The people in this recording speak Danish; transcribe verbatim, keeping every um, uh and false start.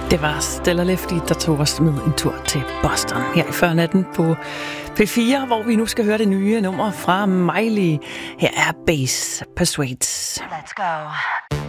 Det var Stella Lefty, der tog os med en tur til Boston her i førnatten på P fire, hvor vi nu skal høre det nye nummer fra Miley. Her er Bass Persuades. Let's go.